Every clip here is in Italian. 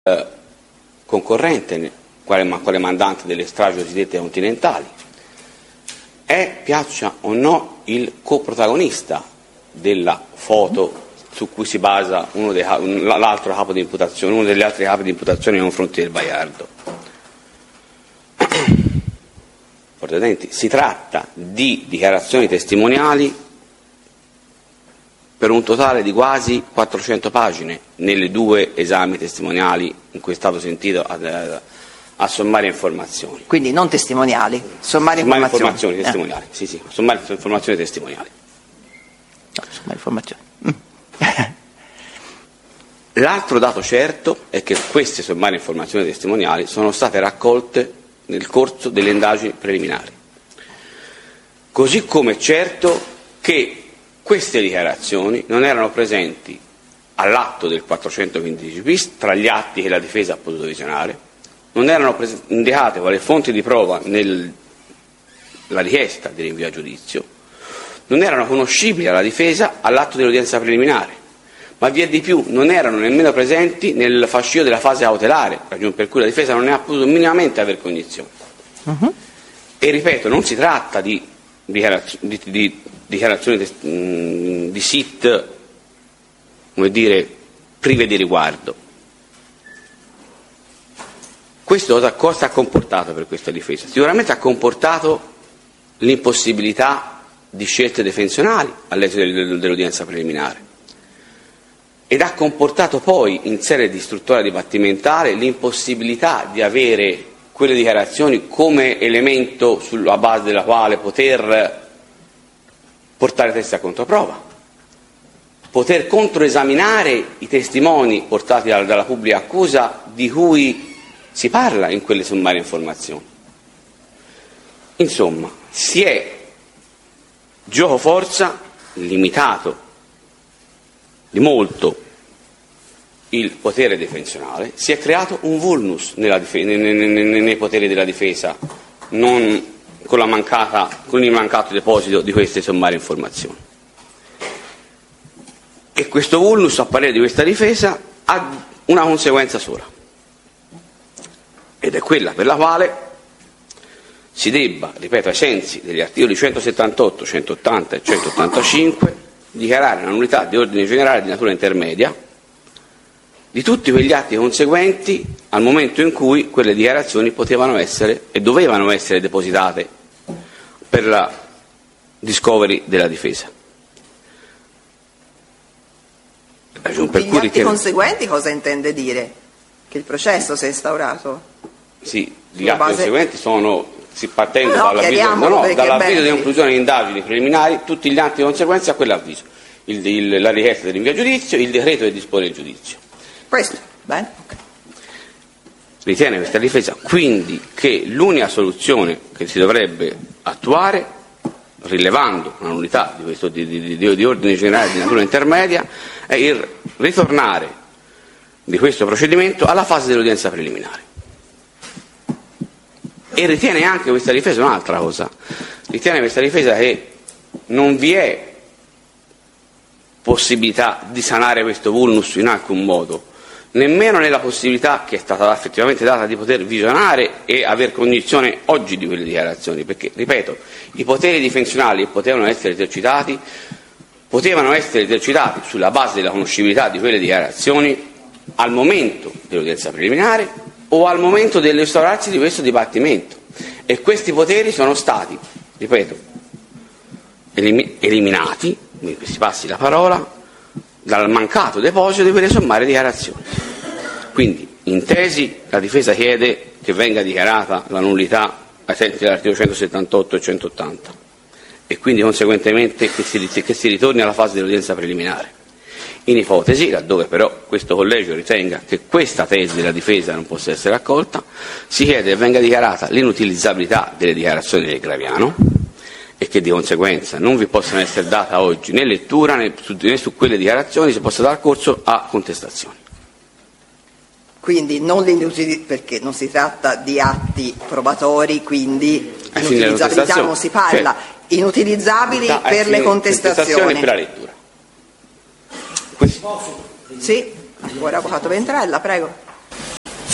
concorrente, quale mandante delle stragi cosiddette continentali, è, piaccia o no, il coprotagonista della foto su cui si basa uno degli altri capi di imputazione nei confronti del Baiardo. Si tratta di dichiarazioni testimoniali per un totale di quasi 400 pagine nelle 2 esami testimoniali in cui è stato sentito a sommarie informazioni. Quindi non testimoniali, sommarie informazioni testimoniali. Sì, sommarie informazioni testimoniali. No, sommarie informazioni. L'altro dato certo è che queste sommarie informazioni testimoniali sono state raccolte nel corso delle indagini preliminari. Così come è certo che queste dichiarazioni non erano presenti all'atto del 415 bis tra gli atti che la difesa ha potuto visionare, non erano indicate quale fonti di prova nella richiesta di rinvio a giudizio, non erano conoscibili alla difesa all'atto dell'udienza preliminare, ma vi è di più, non erano nemmeno presenti nel fascio della fase cautelare, ragione per cui la difesa non ne ha potuto minimamente aver cognizione. E ripeto, non si tratta di dichiarazioni di SIT, come dire, prive di riguardo. Questo cosa ha comportato per questa difesa? Sicuramente ha comportato l'impossibilità di scelte defensionali all'esito dell'udienza preliminare, ed ha comportato poi in sede di istruttoria dibattimentale l'impossibilità di avere quelle dichiarazioni come elemento sulla base della quale poter portare testi a controprova, poter controesaminare i testimoni portati dalla pubblica accusa di cui si parla in quelle sommarie informazioni. Insomma, si è gioco forza limitato di molto il potere defensionale, si è creato un vulnus nei poteri della difesa, non con il mancato deposito di queste sommarie informazioni. E questo vulnus, a parere di questa difesa, ha una conseguenza sola, ed è quella per la quale si debba, ripeto, ai sensi degli articoli 178, 180 e 185, dichiarare la nullità di ordine generale di natura intermedia di tutti quegli atti conseguenti al momento in cui quelle dichiarazioni potevano essere e dovevano essere depositate per la discovery della difesa. Tutti gli atti conseguenti cosa intende dire? Che il processo si è instaurato? Sì, gli atti conseguenti sono, partendo dall'avviso di conclusione di indagini preliminari, tutti gli atti conseguenti a quell'avviso, la richiesta di rinvio a giudizio, il decreto che dispone il giudizio. Questo, bene. Ritiene questa difesa quindi che l'unica soluzione che si dovrebbe attuare, rilevando una nullità di ordine generale di natura intermedia, è il ritornare di questo procedimento alla fase dell'udienza preliminare. E ritiene anche questa difesa un'altra cosa, ritiene questa difesa che non vi è possibilità di sanare questo vulnus in alcun modo, nemmeno nella possibilità che è stata effettivamente data di poter visionare e aver cognizione oggi di quelle dichiarazioni, perché, ripeto, i poteri difensionali che potevano essere esercitati sulla base della conoscibilità di quelle dichiarazioni al momento dell'udienza preliminare o al momento dell'instaurarsi di questo dibattimento, e questi poteri sono stati, ripeto, eliminati, si passi la parola, dal mancato deposito di quelle sommarie dichiarazioni. Quindi, in tesi, la difesa chiede che venga dichiarata la nullità ai sensi dell'articolo 178 e 180 e quindi conseguentemente che si ritorni alla fase dell'udienza preliminare. In ipotesi, laddove però questo collegio ritenga che questa tesi della difesa non possa essere accolta, si chiede che venga dichiarata l'inutilizzabilità delle dichiarazioni del Graviano e che di conseguenza non vi possano essere data oggi né lettura né su quelle dichiarazioni si possa dar corso a contestazioni. Quindi non perché non si tratta di atti probatori, quindi inutilizzabilità non si parla, inutilizzabili per le contestazioni. Per la lettura. Sì, ora avvocato Ventrella, prego.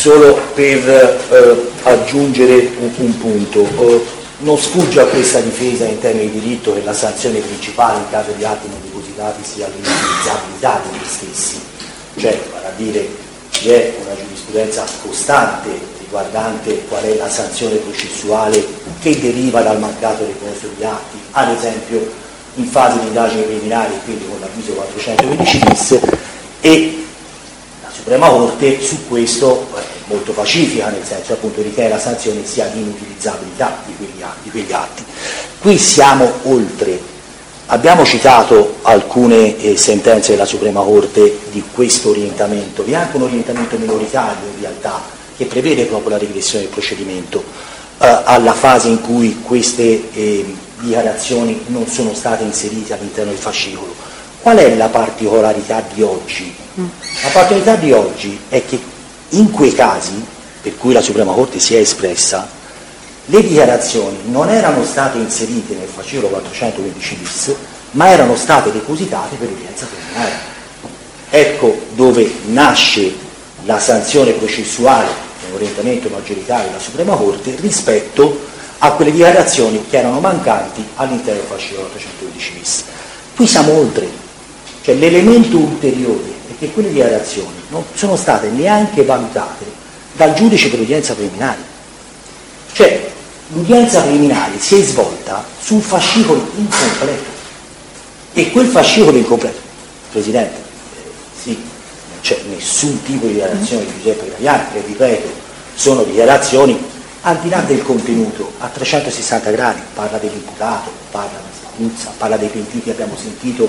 solo per aggiungere un punto. Non sfugge a questa difesa in termini di diritto che la sanzione principale in caso di atti non depositati sia l'inutilizzabilità degli stessi, cioè vale a dire vi è una giurisprudenza costante riguardante qual è la sanzione processuale che deriva dal mancato deposito di atti, ad esempio in fase di indagini preliminari, quindi con l'avviso 415 bis, e la Suprema Corte su questo è molto pacifica, nel senso appunto ritiene la sanzione sia l'inutilizzabilità di quegli atti. Qui siamo oltre. Abbiamo citato alcune sentenze della Suprema Corte di questo orientamento. Vi è anche un orientamento minoritario in realtà che prevede proprio la regressione del procedimento alla fase in cui queste dichiarazioni non sono state inserite all'interno del fascicolo. Qual è la particolarità di oggi? La particolarità di oggi è che in quei casi per cui la Suprema Corte si è espressa, le dichiarazioni non erano state inserite nel fascicolo 415 bis, ma erano state depositate per udienza preliminare. Ecco dove nasce la sanzione processuale, un orientamento maggioritario della Suprema Corte rispetto a quelle dichiarazioni che erano mancanti all'interno del fascicolo 415 bis. Qui siamo oltre, cioè l'elemento ulteriore è che quelle dichiarazioni non sono state neanche valutate dal giudice per l'udienza preliminare. Cioè l'udienza preliminare si è svolta su un fascicolo incompleto e quel fascicolo incompleto, Presidente, sì, non c'è nessun tipo di dichiarazione di Giuseppe Graviani, che ripeto, sono dichiarazioni al di là del contenuto, a 360 gradi, parla dell'imputato, parla di Spaguzza, parla dei pentiti che abbiamo sentito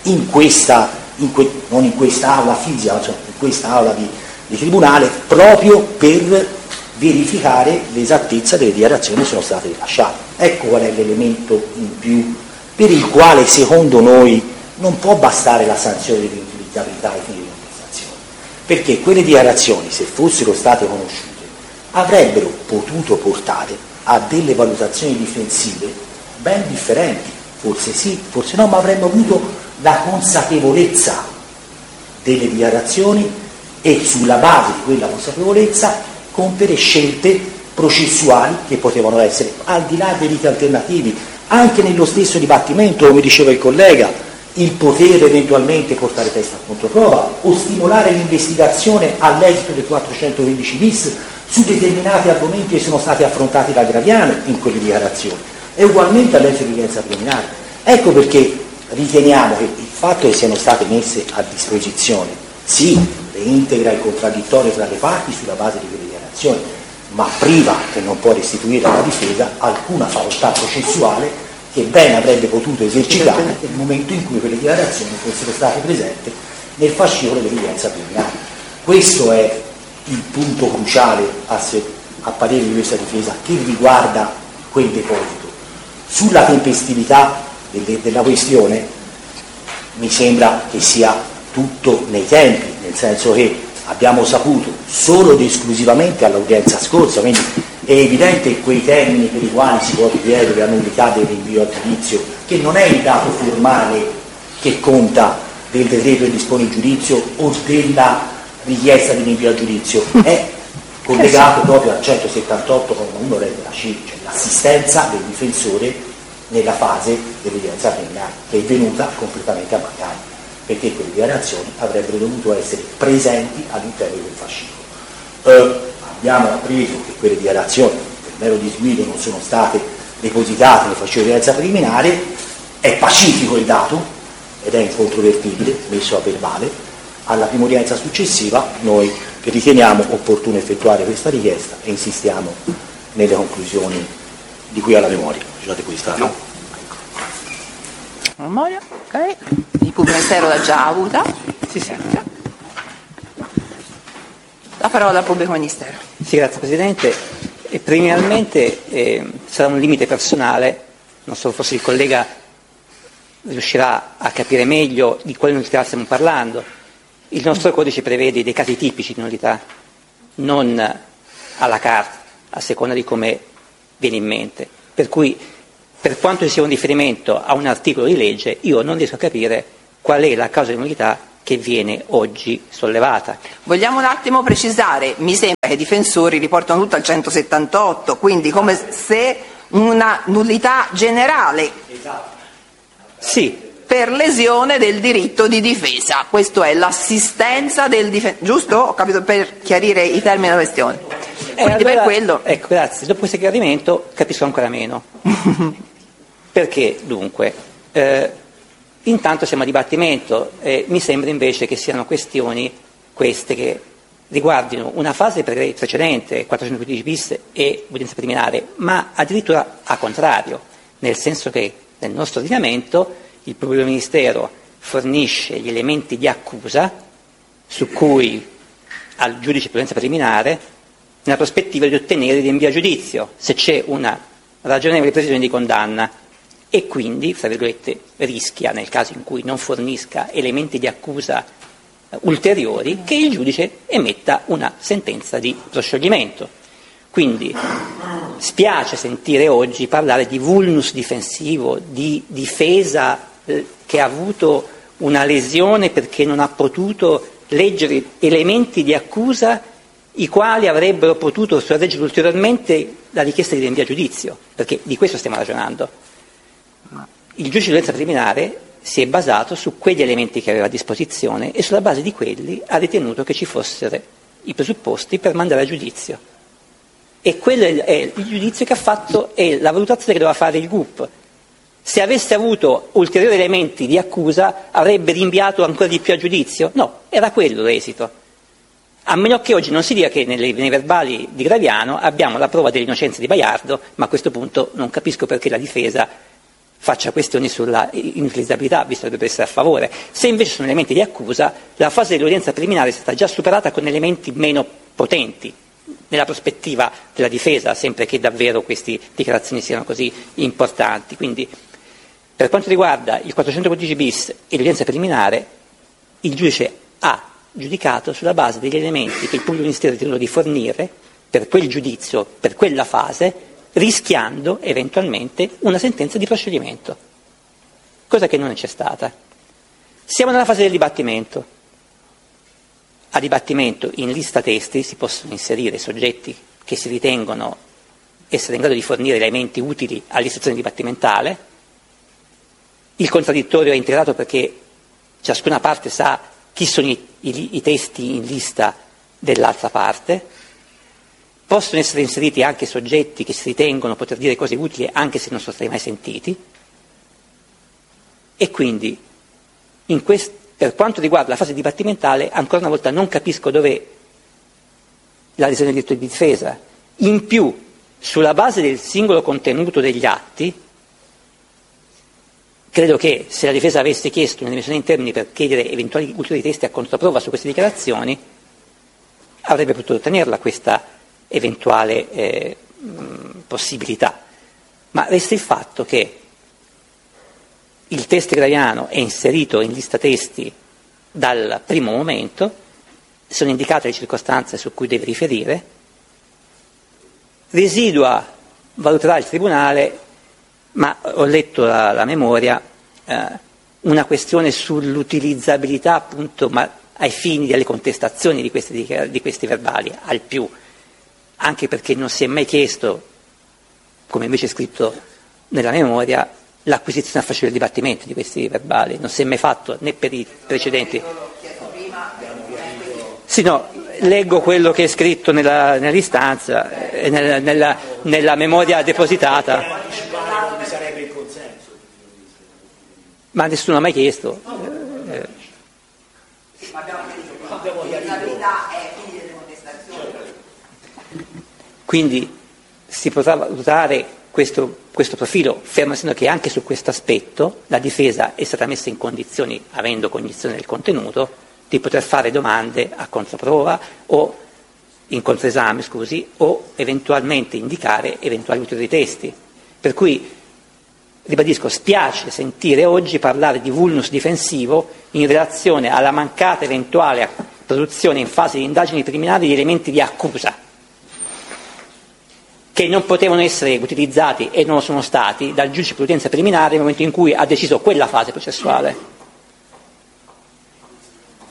non in questa aula fisica, ma in questa aula di tribunale, proprio per verificare l'esattezza delle dichiarazioni che sono state rilasciate. Ecco qual è l'elemento in più per il quale secondo noi non può bastare la sanzione dell'inutilizzabilità ai fini di contestazione, perché quelle dichiarazioni, se fossero state conosciute, avrebbero potuto portare a delle valutazioni difensive ben differenti, forse sì, forse no, ma avremmo avuto la consapevolezza delle dichiarazioni e sulla base di quella consapevolezza compiere scelte processuali che potevano essere, al di là dei riti alternativi, anche nello stesso dibattimento, come diceva il collega, il poter eventualmente portare testa a controprova o stimolare l'investigazione all'esito del 415 bis su determinati argomenti che sono stati affrontati da Graviano in quelle dichiarazioni e ugualmente all'esito di udienza preliminare. Ecco perché riteniamo che il fatto che siano state messe a disposizione, sì, reintegra il contraddittorio tra le parti sulla base di quelle dichiarazioni, ma priva, che non può restituire alla difesa, alcuna facoltà processuale che bene avrebbe potuto esercitare nel momento in cui quelle dichiarazioni fossero state presenti nel fascicolo dell'udienza preliminare. Questo è il punto cruciale a parere di questa difesa che riguarda quel deposito. Sulla tempestività della questione mi sembra che sia tutto nei tempi, nel senso che abbiamo saputo solo ed esclusivamente all'udienza scorsa, quindi è evidente che quei termini per i quali si può richiedere la nullità del rinvio a giudizio, che non è il dato formale che conta del decreto che dispone il giudizio o della richiesta di rinvio a giudizio, è collegato proprio al 178,1 della CIV, cioè l'assistenza del difensore nella fase dell'udienza preliminare, che è venuta completamente a mancare, perché quelle dichiarazioni avrebbero dovuto essere presenti all'interno del fascicolo. Abbiamo appreso che quelle dichiarazioni per mero disguido non sono state depositate nel fascicolo di udienza preliminare, è pacifico il dato ed è incontrovertibile, messo a verbale. Alla prima udienza successiva noi riteniamo opportuno effettuare questa richiesta e insistiamo nelle conclusioni di cui alla memoria. Scusate questa. No. Memoria, ok. Il pubblico ministero l'ha già avuta. Si sente. La parola al pubblico ministero. Sì, grazie Presidente. E preliminarmente sarà un limite personale, non so, forse il collega riuscirà a capire meglio di quale nullità stiamo parlando. Il nostro codice prevede dei casi tipici di nullità, non alla carta, a seconda di come viene in mente. Per cui, per quanto ci sia un riferimento a un articolo di legge, io non riesco a capire qual è la causa di nullità che viene oggi sollevata. Vogliamo un attimo precisare, mi sembra che i difensori riportano tutto al 178, quindi come se una nullità generale. Esatto. Sì. Per lesione del diritto di difesa, questo è l'assistenza del difensore, giusto? Ho capito, per chiarire i termini della questione. Quindi allora, per quello... Ecco, grazie. Dopo questo chiarimento capisco ancora meno. Perché dunque? Intanto siamo a dibattimento, mi sembra invece che siano questioni queste che riguardino una fase precedente, 415 bis e udienza preliminare, ma addirittura a contrario, nel senso che nel nostro ordinamento il pubblico ministero fornisce gli elementi di accusa su cui al giudice per udienza preliminare nella prospettiva di ottenere di rinvio a giudizio se c'è una ragionevole previsione di condanna, e quindi, fra virgolette, rischia, nel caso in cui non fornisca elementi di accusa ulteriori, che il giudice emetta una sentenza di proscioglimento. Quindi spiace sentire oggi parlare di vulnus difensivo, di difesa che ha avuto una lesione perché non ha potuto leggere elementi di accusa i quali avrebbero potuto sorreggere ulteriormente la richiesta di rinvio a giudizio, perché di questo stiamo ragionando. Il giudice di udienza preliminare si è basato su quegli elementi che aveva a disposizione e sulla base di quelli ha ritenuto che ci fossero i presupposti per mandare a giudizio. E quello è il giudizio che ha fatto, è la valutazione che doveva fare il GUP. Se avesse avuto ulteriori elementi di accusa avrebbe rinviato ancora di più a giudizio? No, era quello l'esito. A meno che oggi non si dica che nei verbali di Graviano abbiamo la prova dell'innocenza di Baiardo, ma a questo punto non capisco perché la difesa faccia questioni sulla inutilizzabilità, visto che dovrebbe essere a favore. Se invece sono elementi di accusa, la fase dell'udienza preliminare è stata già superata con elementi meno potenti, nella prospettiva della difesa, sempre che davvero queste dichiarazioni siano così importanti. Quindi, per quanto riguarda il 415 bis e l'udienza preliminare, il giudice ha giudicato sulla base degli elementi che il pubblico ministero ha ritenuto di fornire per quel giudizio, per quella fase, rischiando eventualmente una sentenza di proscioglimento, cosa che non c'è stata. Siamo nella fase del dibattimento. A dibattimento in lista testi si possono inserire soggetti che si ritengono essere in grado di fornire elementi utili all'istruzione dibattimentale. Il contraddittorio è integrato perché ciascuna parte sa chi sono i testi in lista dell'altra parte. Possono essere inseriti anche soggetti che si ritengono poter dire cose utili anche se non sono stati mai sentiti, e quindi per quanto riguarda la fase dibattimentale ancora una volta non capisco dove la lesione del diritto di difesa. In più, sulla base del singolo contenuto degli atti, credo che se la difesa avesse chiesto una revisione in termini per chiedere eventuali ulteriori testi a controprova su queste dichiarazioni, avrebbe potuto ottenerla questa eventuale possibilità, ma resta il fatto che il testo Graviano è inserito in lista testi dal primo momento, sono indicate le circostanze su cui deve riferire, residua, valuterà il Tribunale, ma ho letto la memoria, una questione sull'utilizzabilità appunto, ma ai fini delle contestazioni di questi verbali, al più, anche perché non si è mai chiesto, come invece è scritto nella memoria, l'acquisizione a fascio del dibattimento di questi verbali, non si è mai fatto né per i precedenti. Sì, no, leggo quello che è scritto nell'istanza, nella memoria depositata. Ma nessuno ha mai chiesto. Quindi si potrà valutare questo profilo, fermo essendo che anche su questo aspetto la difesa è stata messa in condizioni, avendo cognizione del contenuto, di poter fare domande a controprova o in controesame, o eventualmente indicare eventuali ulteriori testi. Per cui, ribadisco, spiace sentire oggi parlare di vulnus difensivo in relazione alla mancata eventuale produzione in fase di indagini preliminari di elementi di accusa, che non potevano essere utilizzati e non sono stati dal giudice per l'udienza preliminare nel momento in cui ha deciso quella fase processuale.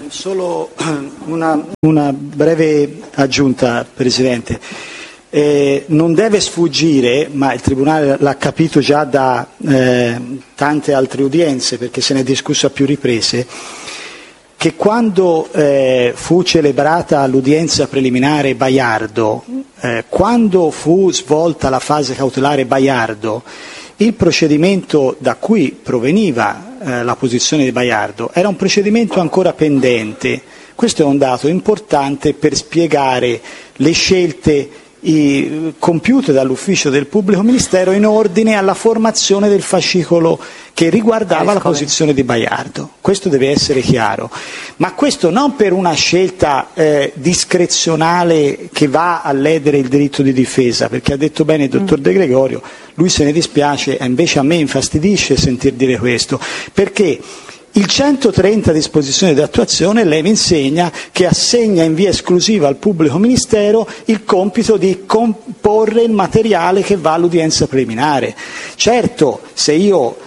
Solo una breve aggiunta, Presidente. Non deve sfuggire, ma il Tribunale l'ha capito già da tante altre udienze, perché se ne è discusso a più riprese, che quando fu celebrata l'udienza preliminare Baiardo, quando fu svolta la fase cautelare Baiardo, il procedimento da cui proveniva la posizione di Baiardo era un procedimento ancora pendente. Questo è un dato importante per spiegare le scelte compiute dall'ufficio del pubblico ministero in ordine alla formazione del fascicolo che riguardava la posizione di Baiardo. Questo deve essere chiaro, ma questo non per una scelta discrezionale che va a ledere il diritto di difesa, perché ha detto bene il dottor De Gregorio, lui se ne dispiace e invece a me infastidisce sentir dire questo, perché il 130 disposizioni di attuazione lei mi insegna che assegna in via esclusiva al pubblico ministero il compito di comporre il materiale che va all'udienza preliminare. Certo, se io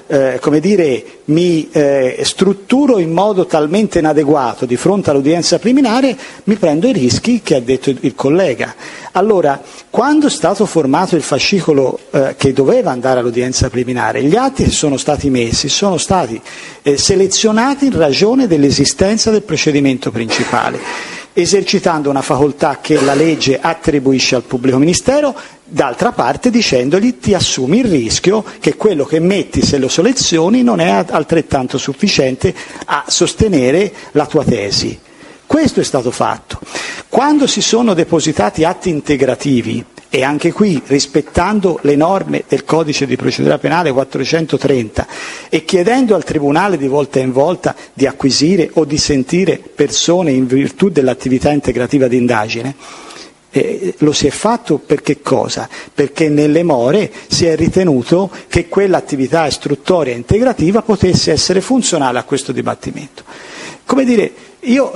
mi strutturo in modo talmente inadeguato di fronte all'udienza preliminare, mi prendo i rischi che ha detto il collega. Allora, quando è stato formato il fascicolo che doveva andare all'udienza preliminare, gli atti che sono stati messi sono stati selezionati in ragione dell'esistenza del procedimento principale, esercitando una facoltà che la legge attribuisce al pubblico ministero, d'altra parte dicendogli ti assumi il rischio che quello che metti se lo selezioni non è altrettanto sufficiente a sostenere la tua tesi. Questo è stato fatto. Quando si sono depositati atti integrativi, e anche qui rispettando le norme del Codice di procedura penale 430 e chiedendo al Tribunale di volta in volta di acquisire o di sentire persone in virtù dell'attività integrativa di indagine, lo si è fatto per che cosa? Perché nelle more si è ritenuto che quell'attività istruttoria integrativa potesse essere funzionale a questo dibattimento. Come dire, io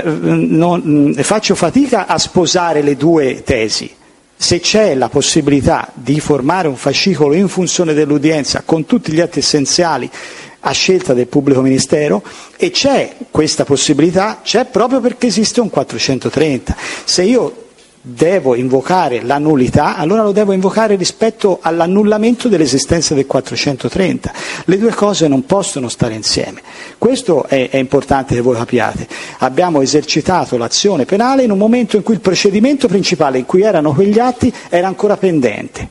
non faccio fatica a sposare le due tesi. Se c'è la possibilità di formare un fascicolo in funzione dell'udienza con tutti gli atti essenziali a scelta del pubblico ministero, e c'è questa possibilità, c'è proprio perché esiste un 430. Se io devo invocare la nullità, allora lo devo invocare rispetto all'annullamento dell'esistenza del 430. Le due cose non possono stare insieme. Questo è importante che voi capiate. Abbiamo esercitato l'azione penale in un momento in cui il procedimento principale in cui erano quegli atti era ancora pendente.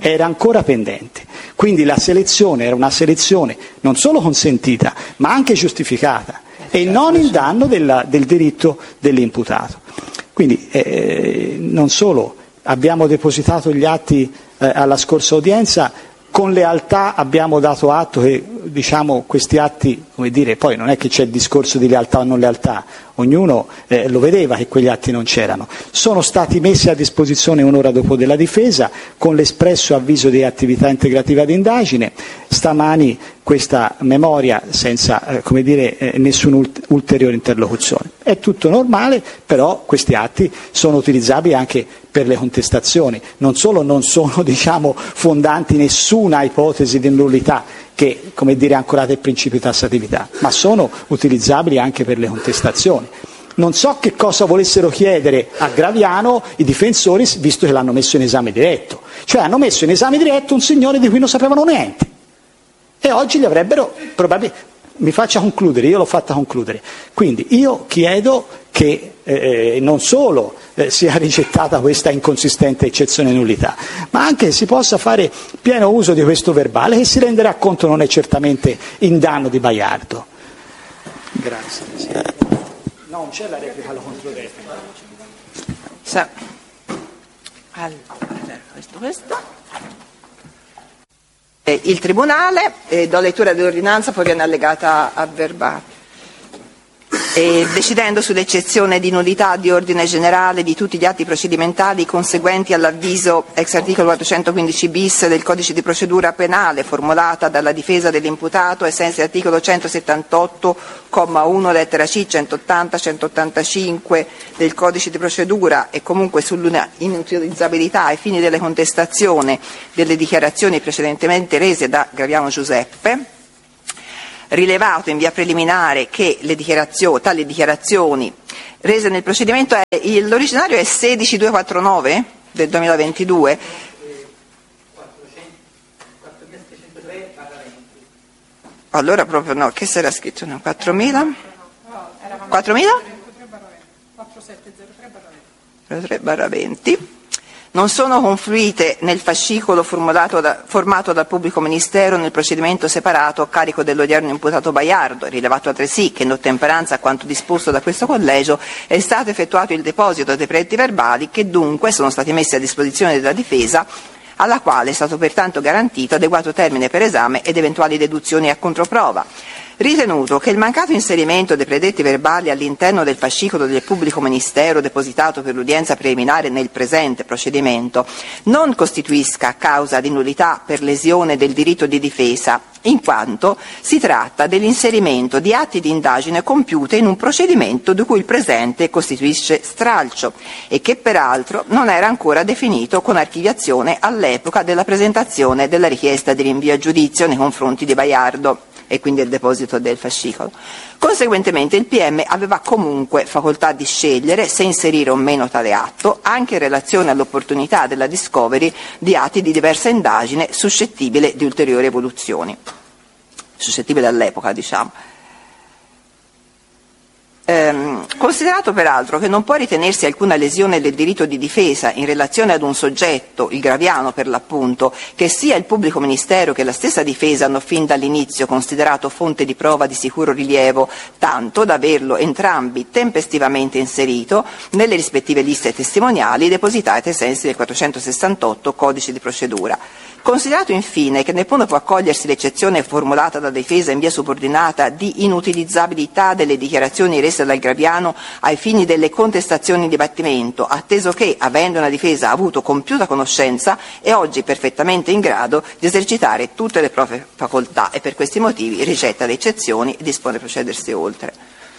Quindi la selezione era una selezione non solo consentita, ma anche giustificata e non in danno del diritto dell'imputato. Quindi non solo abbiamo depositato gli atti alla scorsa udienza, con lealtà abbiamo dato atto che questi atti, poi non è che c'è il discorso di lealtà o non lealtà, ognuno lo vedeva che quegli atti non c'erano, sono stati messi a disposizione un'ora dopo della difesa con l'espresso avviso di attività integrativa di indagine, stamani questa memoria senza nessuna ulteriore interlocuzione. È tutto normale, però questi atti sono utilizzabili anche per le contestazioni, non solo non sono fondanti nessuna ipotesi di nullità che è ancorata al principio di tassatività, ma sono utilizzabili anche per le contestazioni. Non so che cosa volessero chiedere a Graviano i difensori, visto che l'hanno messo in esame diretto. Cioè hanno messo in esame diretto un signore di cui non sapevano niente. E oggi gli avrebbero probabilmente... Mi faccia concludere, io l'ho fatta concludere. Quindi io chiedo che non solo sia rigettata questa inconsistente eccezione di nullità, ma anche si possa fare pieno uso di questo verbale che si renderà conto non è certamente in danno di Baiardo. Grazie. No, non c'è la replica alla controreplica. Allora, questo. Il Tribunale, do lettura dell'ordinanza, poi viene allegata a verbale. Decidendo sull'eccezione di nullità di ordine generale di tutti gli atti procedimentali conseguenti all'avviso ex articolo 415 bis del Codice di procedura penale formulata dalla difesa dell'imputato ai sensi dell'articolo 178,1 lettera C, 180, 185 del Codice di procedura e comunque sull'inutilizzabilità ai fini delle contestazioni delle dichiarazioni precedentemente rese da Graviano Giuseppe, rilevato in via preliminare che tali dichiarazioni rese nel procedimento l'originario è 16249 del 2022. Allora proprio no, che sarà scritto? No, 4.000? 4.000? 4703/20. Non sono confluite nel fascicolo formato dal pubblico ministero nel procedimento separato a carico dell'odierno imputato Baiardo, rilevato altresì che in ottemperanza a quanto disposto da questo collegio è stato effettuato il deposito dei predetti verbali che dunque sono stati messi a disposizione della difesa, alla quale è stato pertanto garantito adeguato termine per esame ed eventuali deduzioni a controprova. Ritenuto che il mancato inserimento dei predetti verbali all'interno del fascicolo del pubblico ministero depositato per l'udienza preliminare nel presente procedimento non costituisca causa di nullità per lesione del diritto di difesa, in quanto si tratta dell'inserimento di atti di indagine compiute in un procedimento di cui il presente costituisce stralcio e che peraltro non era ancora definito con archiviazione all'epoca della presentazione della richiesta di rinvio a giudizio nei confronti di Baiardo e quindi il deposito del fascicolo. Conseguentemente il PM aveva comunque facoltà di scegliere se inserire o meno tale atto, anche in relazione all'opportunità della discovery di atti di diversa indagine suscettibile di ulteriori evoluzioni, suscettibile all'epoca, diciamo. Considerato peraltro che non può ritenersi alcuna lesione del diritto di difesa in relazione ad un soggetto, il Graviano per l'appunto, che sia il pubblico ministero che la stessa difesa hanno fin dall'inizio considerato fonte di prova di sicuro rilievo, tanto da averlo entrambi tempestivamente inserito nelle rispettive liste testimoniali depositate ai sensi del 468 codice di procedura. Considerato infine che nemmeno può accogliersi l'eccezione formulata dalla difesa in via subordinata di inutilizzabilità delle dichiarazioni rese dal Graviano ai fini delle contestazioni in dibattimento, atteso che, avendo una difesa avuto compiuta conoscenza, è oggi perfettamente in grado di esercitare tutte le proprie facoltà e per questi motivi rigetta le eccezioni e dispone di procedersi oltre.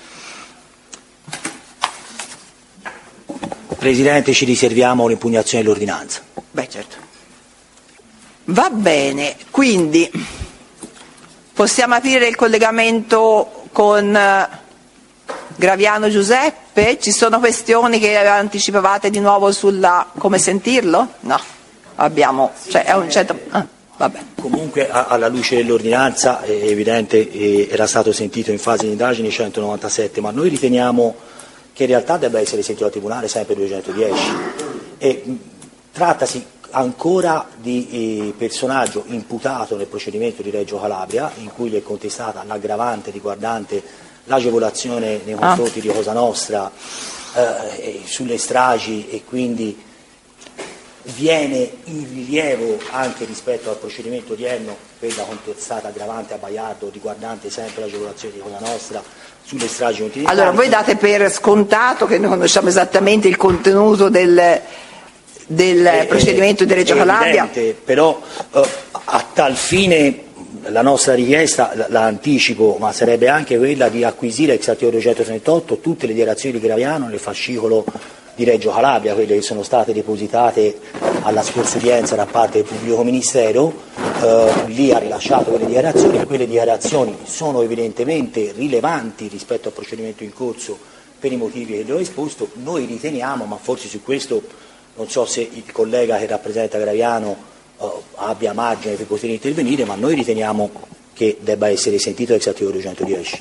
Presidente, ci riserviamo l'impugnazione dell'ordinanza. Beh, certo. Va bene, quindi possiamo aprire il collegamento con Graviano Giuseppe? Ci sono questioni che anticipavate di nuovo sulla come sentirlo? No, abbiamo, cioè è un certo... vabbè. Comunque alla luce dell'ordinanza è evidente, era stato sentito in fase di indagini 197, ma noi riteniamo che in realtà debba essere sentito al Tribunale sempre 210 e trattasi ancora di personaggio imputato nel procedimento di Reggio Calabria in cui gli è contestata l'aggravante riguardante l'agevolazione nei confronti di Cosa Nostra sulle stragi e quindi viene in rilievo anche rispetto al procedimento odierno per la contestata aggravante a Baiardo riguardante sempre l'agevolazione di Cosa Nostra sulle stragi continentali. Allora voi date per scontato che noi conosciamo esattamente il contenuto del procedimento di Reggio Calabria? Però a tal fine la nostra richiesta, la anticipo, ma sarebbe anche quella di acquisire ex articolo 238 tutte le dichiarazioni di Graviano nel fascicolo di Reggio Calabria, quelle che sono state depositate alla scorsa udienza da parte del pubblico ministero, lì ha rilasciato quelle dichiarazioni sono evidentemente rilevanti rispetto al procedimento in corso per i motivi che le ho esposto. Noi riteniamo, ma forse su questo non so se il collega che rappresenta Graviano abbia margine per poter intervenire, ma noi riteniamo che debba essere sentito ex articolo 210.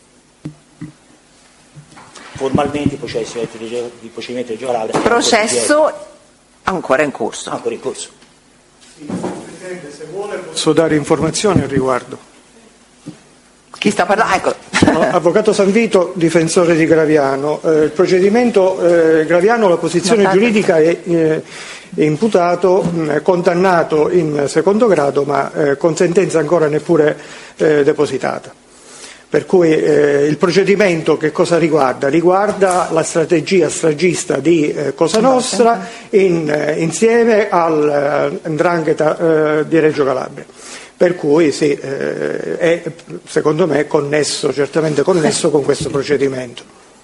Formalmente il procedimento di Reggio Calabria. Processo ancora in corso. Ancora in corso. Presidente, se vuole posso dare informazioni al riguardo. Chi sta parlando? Ecco. Avvocato Sanvito, difensore di Graviano. Il procedimento Graviano, la posizione giuridica è imputato, condannato in secondo grado, ma con sentenza ancora neppure depositata. Per cui il procedimento che cosa riguarda? Riguarda la strategia stragista di Cosa Nostra insieme al 'ndrangheta di Reggio Calabria. Per cui sì, è secondo me connesso, certamente connesso con questo procedimento.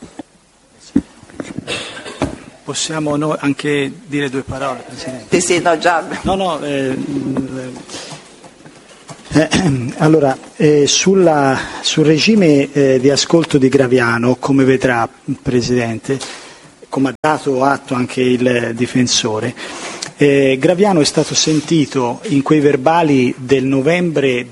Possiamo noi anche dire due parole, Presidente? Sì, no, già. No, Allora, sul regime di ascolto di Graviano, come vedrà, Presidente, come ha dato atto anche il difensore, Graviano è stato sentito in quei verbali del novembre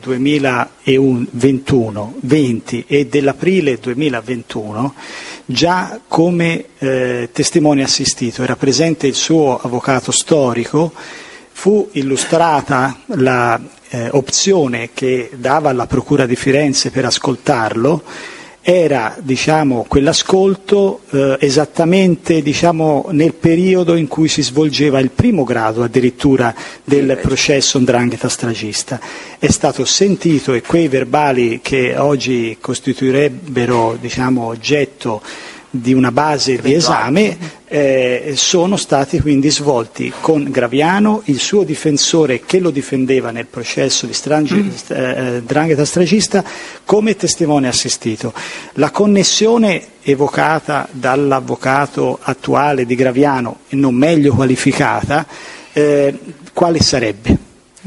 2020 e dell'aprile 2021 già come testimone assistito. Era presente il suo avvocato storico, fu illustrata la opzione che dava alla Procura di Firenze per ascoltarlo. Era, quell'ascolto esattamente, nel periodo in cui si svolgeva il primo grado addirittura del processo 'ndrangheta stragista. È stato sentito e quei verbali che oggi costituirebbero, oggetto di una base di esame sono stati quindi svolti con Graviano, il suo difensore che lo difendeva nel processo di 'ndrangheta stragista, come testimone assistito. La connessione evocata dall'avvocato attuale di Graviano, e non meglio qualificata, quale sarebbe?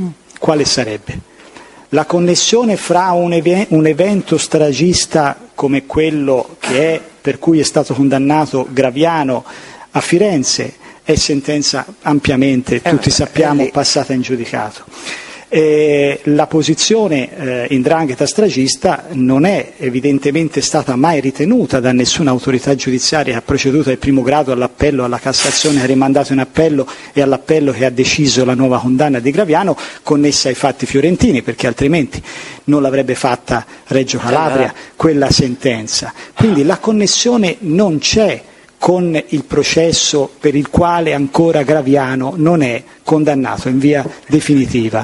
La connessione fra un evento stragista come quello che è, per cui è stato condannato Graviano a Firenze, è sentenza ampiamente, tutti sappiamo, passata in giudicato. La posizione in 'ndrangheta stragista non è evidentemente stata mai ritenuta da nessuna autorità giudiziaria che ha proceduto al primo grado, all'appello, alla Cassazione che ha rimandato in appello e all'appello che ha deciso la nuova condanna di Graviano, connessa ai fatti fiorentini, perché altrimenti non l'avrebbe fatta Reggio Calabria quella sentenza. Quindi la connessione non c'è con il processo per il quale ancora Graviano non è condannato in via definitiva.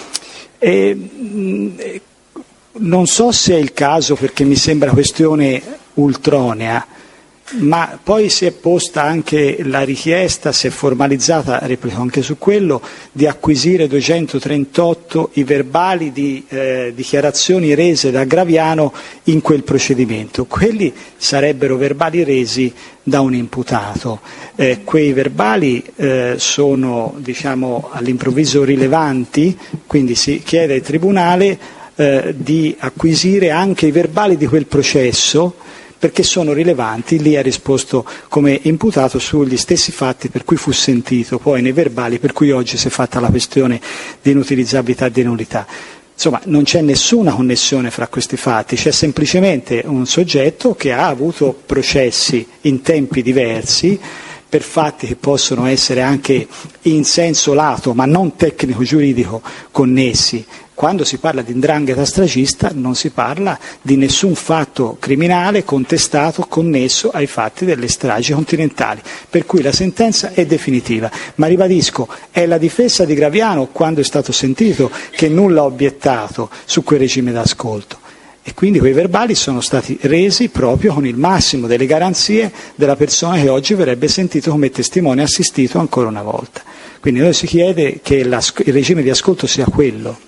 Non so se è il caso, perché mi sembra questione ultronea, ma poi si è posta anche la richiesta, si è formalizzata, replico anche su quello, di acquisire 238 i verbali di dichiarazioni rese da Graviano in quel procedimento. Quelli sarebbero verbali resi da un imputato. Quei verbali sono, all'improvviso rilevanti, quindi si chiede al Tribunale di acquisire anche i verbali di quel processo, perché sono rilevanti. Lì ha risposto come imputato sugli stessi fatti per cui fu sentito poi nei verbali, per cui oggi si è fatta la questione di inutilizzabilità e di nullità. Insomma, non c'è nessuna connessione fra questi fatti, c'è semplicemente un soggetto che ha avuto processi in tempi diversi per fatti che possono essere anche in senso lato, ma non tecnico-giuridico, connessi. Quando si parla di 'ndrangheta stragista non si parla di nessun fatto criminale contestato connesso ai fatti delle stragi continentali, per cui la sentenza è definitiva. Ma ribadisco, è la difesa di Graviano, quando è stato sentito, che nulla ha obiettato su quel regime d'ascolto. E quindi quei verbali sono stati resi proprio con il massimo delle garanzie della persona che oggi verrebbe sentito come testimone assistito ancora una volta. Quindi noi si chiede che il regime di ascolto sia quello.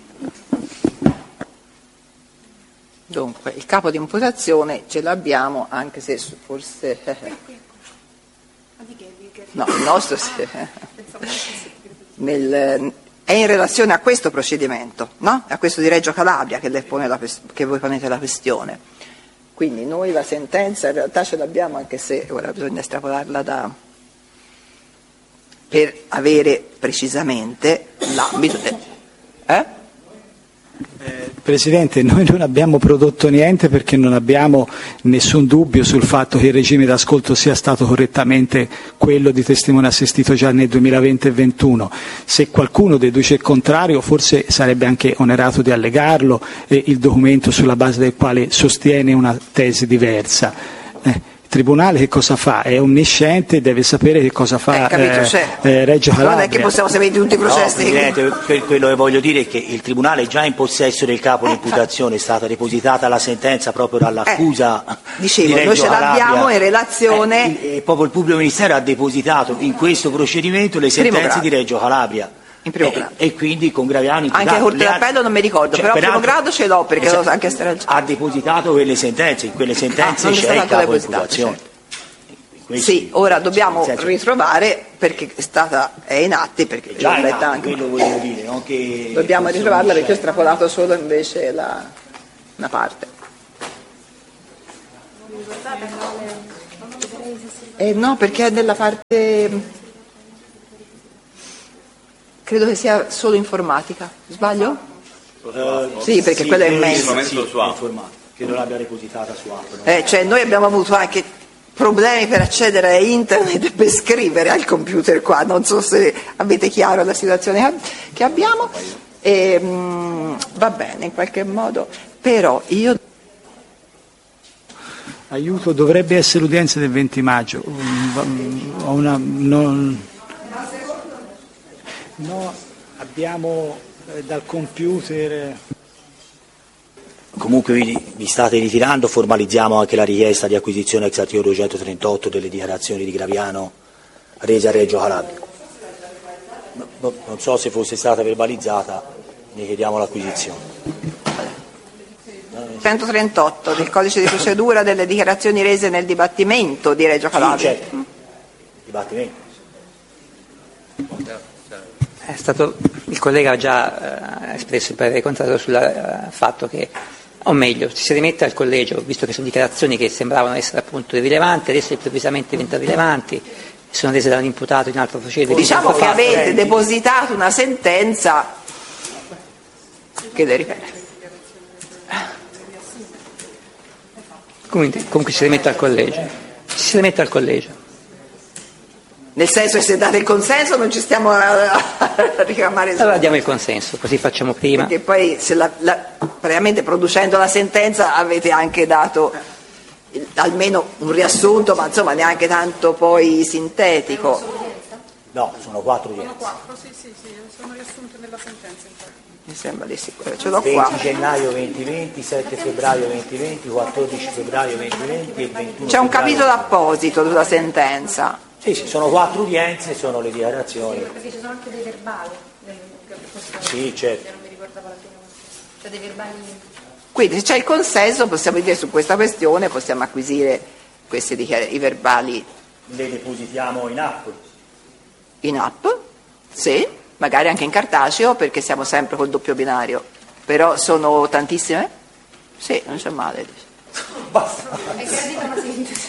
Dunque, il capo di imputazione ce l'abbiamo, anche se forse... No, il nostro è in relazione a questo procedimento, no? A questo di Reggio Calabria che voi ponete la questione. Quindi noi la sentenza in realtà ce l'abbiamo, anche se ora bisogna estrapolarla per avere precisamente l'ambito. Presidente, noi non abbiamo prodotto niente perché non abbiamo nessun dubbio sul fatto che il regime d'ascolto sia stato correttamente quello di testimone assistito già nel 2020 e 2021. Se qualcuno deduce il contrario, forse sarebbe anche onerato di allegarlo il documento sulla base del quale sostiene una tesi diversa. Il Tribunale che cosa fa? È onnisciente, deve sapere che cosa fa Reggio Calabria. Non è che possiamo sapere di tutti i processi. No, Presidente, quello che voglio dire è che il Tribunale è già in possesso del capo di imputazione, è stata depositata la sentenza proprio dall'accusa di Reggio noi ce Calabria. L'abbiamo in relazione... proprio il pubblico ministero ha depositato in questo procedimento le sentenze di Reggio Calabria. In primo grado. E quindi con Graviano imputato. Anche Corte d'Appello non mi ricordo, però in primo grado ce l'ho, perché anche ha depositato quelle sentenze, in quelle sentenze c'è il capo di imputazione. Sì, ora dobbiamo nel senso, ritrovare, perché è in atti, perché già l'ho in letta atto, anche. quello volevo dire, non che Dobbiamo ritrovarla perché ho estrapolato solo invece una parte. No, perché è nella parte, credo che sia solo informatica, sbaglio? Sì, perché quello è immenso. che non l'abbia depositata su app. Cioè noi abbiamo avuto anche problemi per accedere a internet e per scrivere al computer qua, non so se avete chiaro la situazione che abbiamo, va bene in qualche modo, però io... Aiuto, dovrebbe essere l'udienza del 20 maggio. No, abbiamo dal computer... Comunque vi state ritirando, formalizziamo anche la richiesta di acquisizione ex articolo 238 delle dichiarazioni di Graviano rese a Reggio Calabria. Non so se fosse stata verbalizzata, ne chiediamo l'acquisizione. 138 del codice di procedura delle dichiarazioni rese nel dibattimento di Reggio Calabria. Sì, certo. Dibattimento. Il collega ha già espresso il parere contrario sul fatto che, o meglio, ci si rimette al collegio, visto che sono dichiarazioni che sembravano essere appunto irrilevanti, adesso improvvisamente diventano rilevanti, sono rese dall'imputato in altro procedimento. Diciamo che avete depositato una sentenza che le ripete. Comunque si rimette al collegio. Si rimette al collegio. Nel senso che se date il consenso non ci stiamo a ricamare. Allora diamo il consenso, così facciamo prima. Perché poi se praticamente producendo la sentenza avete anche dato almeno un riassunto, ma insomma neanche tanto poi sintetico. No, sono 4 udienze. Sono 4, sì, sono riassunte nella sentenza. Infatti. Mi sembra di sicuro, ce l'ho 20 qua. gennaio 2020, 7 febbraio 2020, 14 febbraio 2020 e 21 C'è un febbraio. capitolo apposito sulla sentenza. Sì, sono 4 udienze, sono le dichiarazioni. Perché ci sono anche dei verbali. Sì, certo. Non mi ricordavo la prima. Cioè dei verbali. Quindi se c'è il consenso possiamo dire su questa questione, possiamo acquisire i verbali Le depositiamo in app. in app, sì, magari anche in cartaceo perché siamo sempre col doppio binario, però sono tantissime? Sì, non c'è male. Basta. È gradita una sintesi.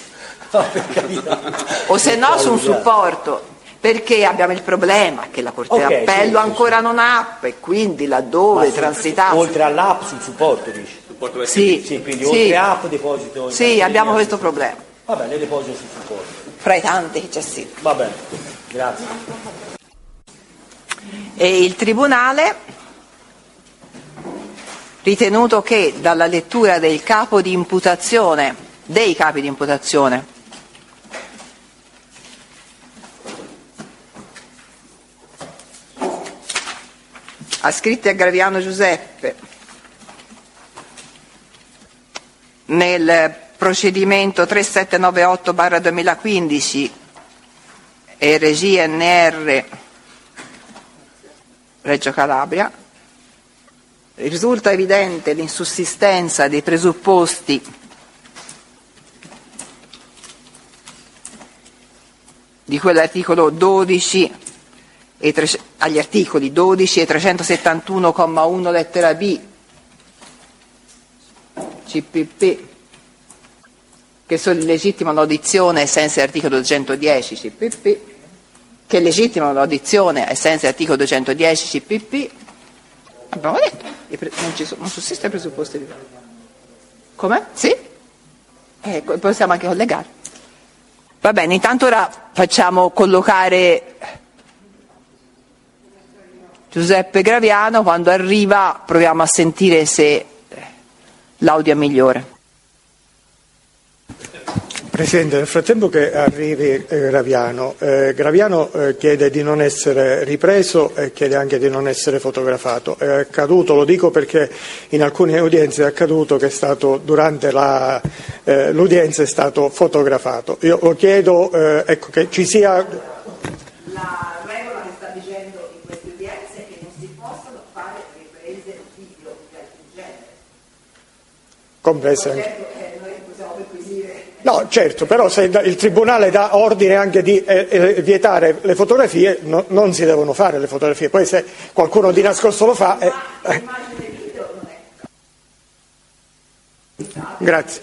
O se no su un supporto, perché abbiamo il problema che la Corte d'Appello ancora non ha app e quindi laddove transitasse... Oltre all'app sul supporto, dici? Sì, Sì, quindi oltre app deposito... Sì, abbiamo questo problema. Va bene, le deposito sul supporto. Fra i tanti che c'è sì. Va bene, grazie. E il Tribunale, ritenuto che dalla lettura del capo di imputazione, dei capi di imputazione, ascritti a Graviano Giuseppe nel procedimento 3798/2015 e regia NR Reggio Calabria, risulta evidente l'insussistenza dei presupposti di quell'articolo 12 agli articoli 12 e 371,1 lettera B CPP che legittimano l'audizione ai sensi dell'articolo 210 CPP, che legittimano l'audizione ai sensi dell'articolo 210 CPP, abbiamo detto, non sussiste presupposto di... Come? Sì? Possiamo anche collegare. Va bene, intanto ora facciamo collocare Giuseppe Graviano, quando arriva proviamo a sentire se l'audio è migliore. Presidente, nel frattempo che arrivi Graviano, chiede di non essere ripreso e chiede anche di non essere fotografato. È accaduto, lo dico perché in alcune udienze è accaduto che è stato, durante l'udienza è stato fotografato. Io lo chiedo ecco, che ci sia... La regola che sta dicendo in queste udienze è che non si possono fare riprese video di alcun genere. Comprese anche. Noi possiamo perquisire No, certo, però se il Tribunale dà ordine anche di vietare le fotografie, non si devono fare le fotografie. Poi se qualcuno di nascosto lo fa... Grazie.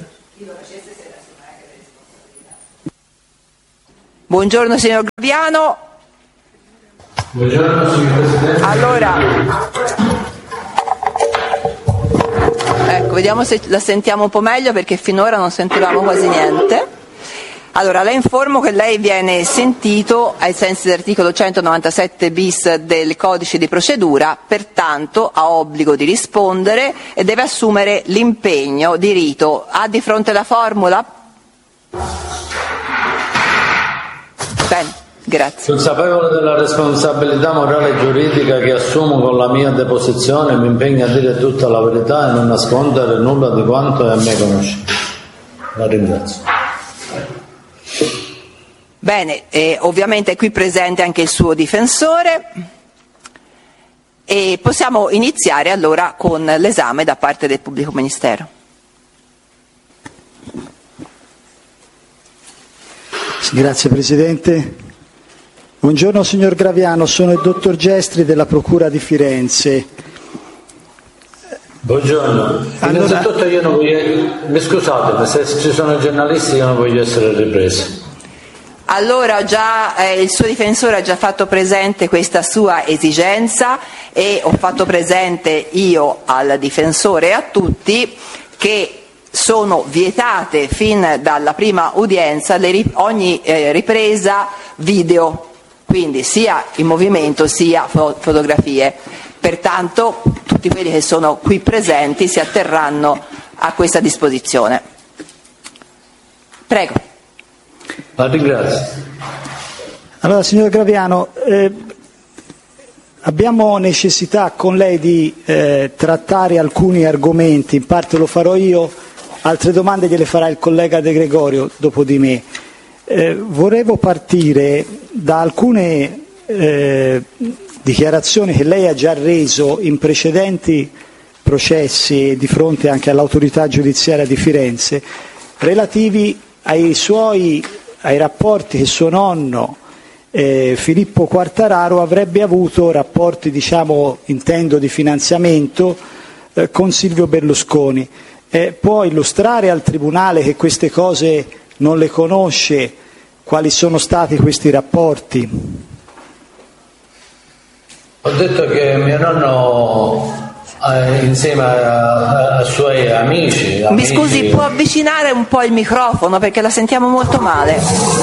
Buongiorno signor Graviano. Buongiorno signor Presidente. Allora, ecco, vediamo se la sentiamo un po' meglio, perché finora non sentivamo quasi niente. Allora, le informo che lei viene sentito ai sensi dell'articolo 197 bis del codice di procedura, pertanto ha obbligo di rispondere e deve assumere l'impegno di rito. Ha di fronte la formula? Bene, grazie. Consapevole della responsabilità morale e giuridica che assumo con la mia deposizione, mi impegno a dire tutta la verità e non nascondere nulla di quanto è a me conosciuto. La ringrazio. Bene, ovviamente è qui presente anche il suo difensore e possiamo iniziare allora con l'esame da parte del pubblico ministero. Grazie Presidente. Buongiorno signor Graviano, sono il dottor Gestri della Procura di Firenze. Buongiorno. Innanzitutto io non voglio... Mi scusate, se ci sono giornalisti io non voglio essere ripreso. Allora già il suo difensore ha già fatto presente questa sua esigenza e ho fatto presente io al difensore e a tutti che sono vietate fin dalla prima udienza ogni ripresa video, quindi sia in movimento sia fotografie. Pertanto tutti quelli che sono qui presenti si atterranno a questa disposizione. Prego. La ringrazio. Allora, signor Graviano, abbiamo necessità con lei di trattare alcuni argomenti, in parte lo farò io, altre domande gliele farà il collega De Gregorio dopo di me. Volevo partire da alcune dichiarazioni che lei ha già reso in precedenti processi di fronte anche all'autorità giudiziaria di Firenze, relativi ai rapporti che suo nonno Filippo Quartararo avrebbe avuto, rapporti intendo di finanziamento, con Silvio Berlusconi. Può illustrare al Tribunale che queste cose non le conosce, quali sono stati questi rapporti? Ho detto che mio nonno insieme ai suoi amici. Mi scusi, può avvicinare un po' il microfono perché la sentiamo molto male.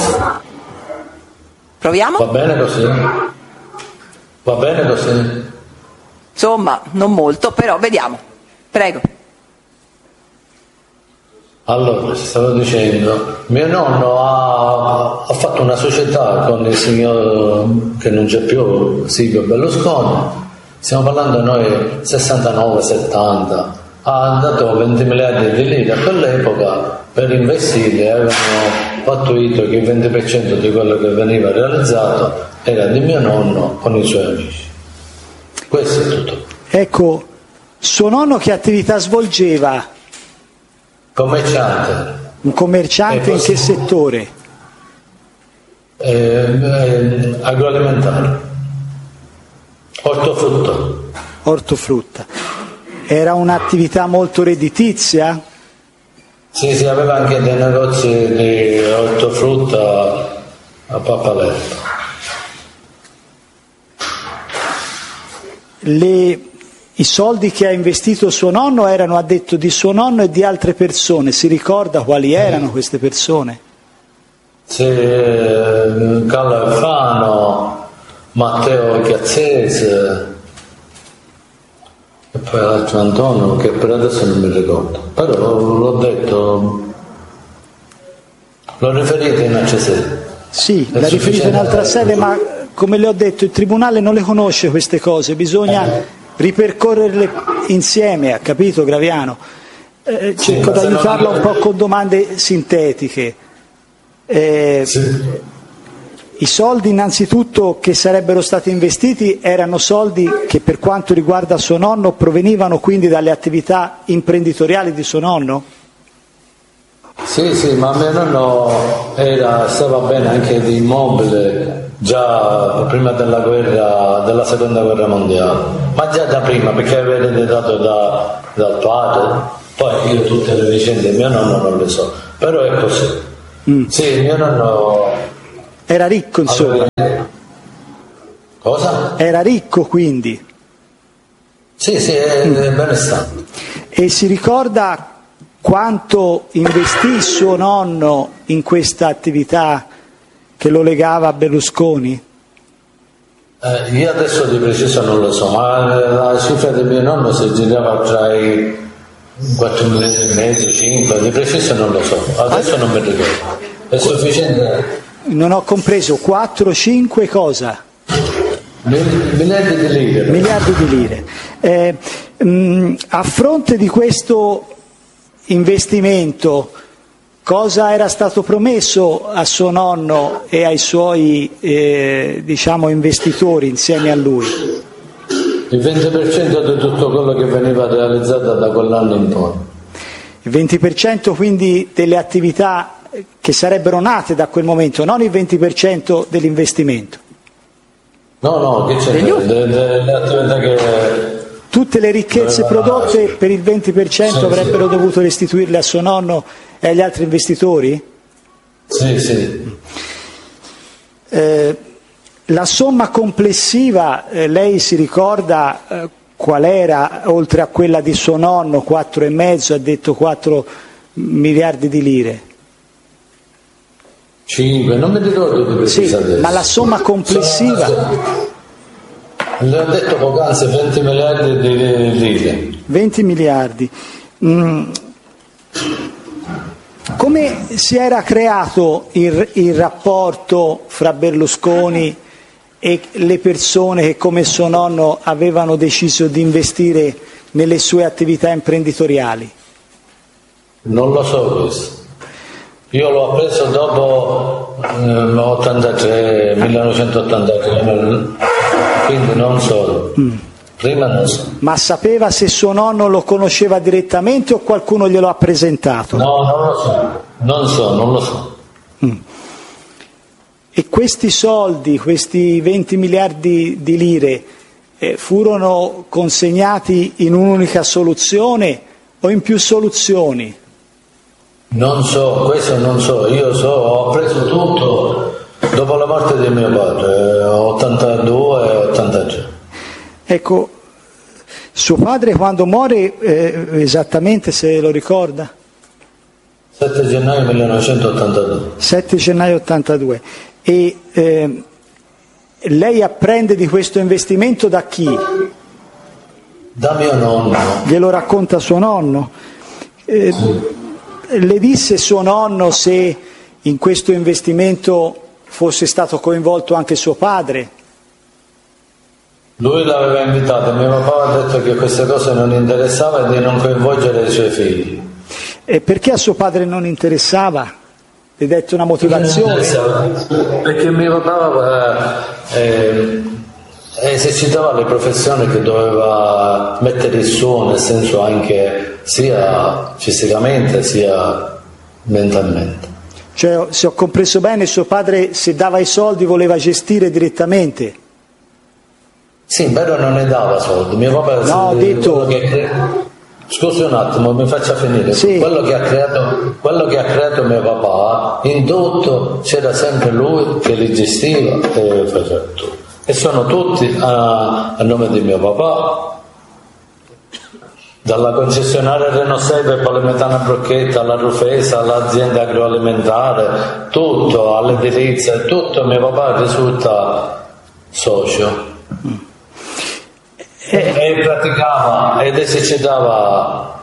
Proviamo? Va bene così? Va bene così? Insomma, non molto, però vediamo. Prego. Allora, stavo dicendo, mio nonno ha fatto una società con il signor che non c'è più, Silvio Berlusconi. Stiamo parlando noi 69-70, ha dato 20 miliardi di lire a quell'epoca per investire, avevano pattuito che il 20% di quello che veniva realizzato era di mio nonno con i suoi amici. Questo è tutto. Ecco, suo nonno che attività svolgeva? Commerciante. Un commerciante in che settore? Agroalimentare. Ortofrutta. Era un'attività molto redditizia? Sì, aveva anche dei negozi di ortofrutta a Pappaletto. I soldi che ha investito suo nonno erano a detto di suo nonno e di altre persone. Si ricorda quali erano queste persone? Sì, Carlo Alfano, Matteo Chiazzese e poi l'altro Antonio che per adesso non mi ricordo, però l'ho detto, l'ho riferito in altre sedi. Sì, l'ha riferito in altra sede, ma come le ho detto il Tribunale non le conosce queste cose, bisogna ripercorrerle insieme, ha capito Graviano? Cerco di aiutarlo un po' con domande sintetiche. I soldi innanzitutto che sarebbero stati investiti erano soldi che per quanto riguarda suo nonno provenivano quindi dalle attività imprenditoriali di suo nonno? Sì, ma mio nonno stava bene anche di immobile già prima della seconda guerra mondiale, ma già da prima, perché aveva ereditato dal padre. Poi io tutte le vicende di mio nonno non le so, però è così. Sì, mio nonno era ricco, insomma. Cosa? Era ricco, quindi. Sì, è benestante. E si ricorda quanto investì suo nonno in questa attività che lo legava a Berlusconi? Io adesso di preciso non lo so, ma la cifra di mio nonno si girava tra i 4 milioni e mezzo, 5, di preciso non lo so, adesso non mi ricordo. È sufficiente? Non ho compreso, 4, 5 cosa? Miliardi di lire. Miliardi di lire. A fronte di questo investimento, cosa era stato promesso a suo nonno e ai suoi investitori insieme a lui? Il 20% di tutto quello che veniva realizzato da quell'anno in poi. Il 20% quindi delle attività che sarebbero nate da quel momento, non il 20% dell'investimento. No, che c'è? Delle attività che... Tutte le ricchezze prodotte per il 20% avrebbero dovuto restituirle a suo nonno e agli altri investitori? Sì. La somma complessiva, lei si ricorda qual era, oltre a quella di suo nonno, 4,5, ha detto 4 miliardi di lire? 5, non mi ricordo di preciso adesso. Ma la somma complessiva... Le ho detto poc'anzi 20 miliardi di lire. 20 miliardi. Come si era creato il rapporto fra Berlusconi e le persone che come suo nonno avevano deciso di investire nelle sue attività imprenditoriali? Non lo so questo. Io l'ho appreso dopo 1983, quindi non so. Prima non so. Ma sapeva se suo nonno lo conosceva direttamente o qualcuno glielo ha presentato? No, non lo so. E questi soldi, questi 20 miliardi di lire, furono consegnati in un'unica soluzione o in più soluzioni? Non so, questo non so. Ho preso tutto dopo la morte di mio padre, 82 e 83. Ecco, suo padre quando muore, esattamente se lo ricorda? 7 gennaio 1982. 7 gennaio 82. E lei apprende di questo investimento da chi? Da mio nonno. Glielo racconta suo nonno? Sì. Le disse suo nonno se in questo investimento fosse stato coinvolto anche suo padre? Lui l'aveva invitato, mio papà ha detto che queste cose non interessava e di non coinvolgere i suoi figli. E perché a suo padre non interessava? Le dette una motivazione? Perché mio papà esercitava le professioni che doveva mettere il suo, nel senso anche sia fisicamente sia mentalmente. Cioè, se ho compreso bene, suo padre se dava i soldi voleva gestire direttamente? Sì, però non ne dava soldi. Mio papà ho detto... Scusi un attimo, mi faccia finire. Sì. Quello che ha creato mio papà, in tutto c'era sempre lui che li gestiva e faceva tutto. E sono tutti a nome di mio papà, dalla concessionaria Renault 6 per Polemetana Brocchetta alla Rufesa, all'azienda agroalimentare, tutto, all'edilizia, tutto mio papà risulta socio. E praticava ed esercitava.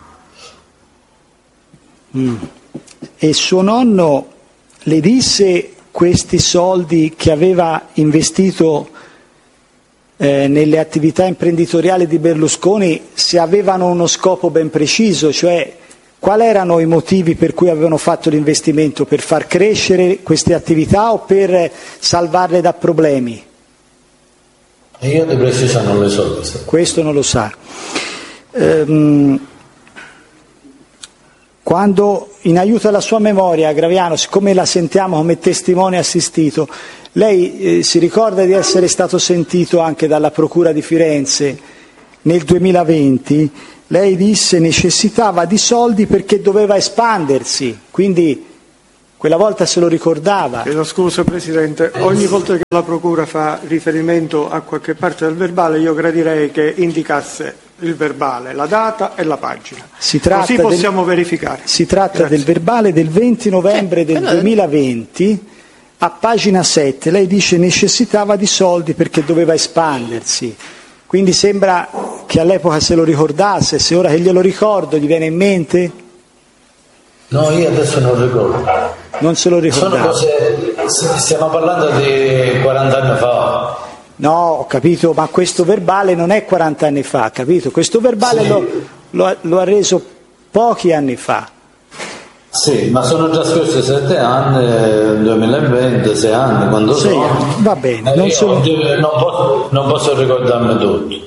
E suo nonno le disse questi soldi che aveva investito nelle attività imprenditoriali di Berlusconi se avevano uno scopo ben preciso, cioè quali erano i motivi per cui avevano fatto l'investimento? Per far crescere queste attività o per salvarle da problemi? Io di preciso non le so. Questo non lo sa. quando in aiuto alla sua memoria, Graviano, siccome la sentiamo come testimone assistito, lei si ricorda di essere stato sentito anche dalla Procura di Firenze nel 2020, lei disse necessitava di soldi perché doveva espandersi, quindi quella volta se lo ricordava. Chiedo scusa Presidente, ogni volta che la Procura fa riferimento a qualche parte del verbale io gradirei che indicasse il verbale, la data e la pagina. Così possiamo verificare. Si tratta del verbale del 20 novembre del 2020, a pagina 7, lei dice necessitava di soldi perché doveva espandersi. Quindi sembra che all'epoca se lo ricordasse, se ora che glielo ricordo gli viene in mente? No, io adesso non ricordo. Non se lo ricordava. Stiamo parlando di 40 anni fa. No, ho capito, ma questo verbale non è 40 anni fa, capito? Questo verbale sì. lo ha reso pochi anni fa. Sì, ma sono già trascorsi 7 anni, 2020, 6 anni, quando sono. Va bene, non posso ricordarmi tutto.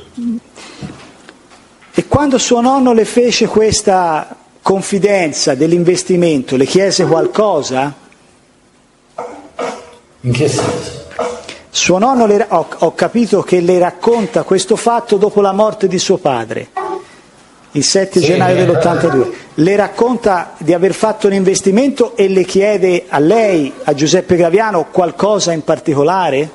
E quando suo nonno le fece questa confidenza dell'investimento, le chiese qualcosa? In che senso? Suo nonno, ho capito che le racconta questo fatto dopo la morte di suo padre, il 7 gennaio dell'82. Le racconta di aver fatto un investimento e le chiede a lei, a Giuseppe Graviano, qualcosa in particolare?